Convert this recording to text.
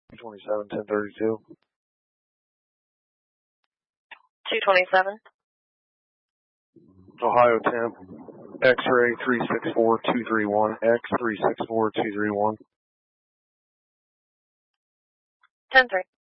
27, 1032. 227. Ohio temp, X-ray 364231, X 364231. 10-3.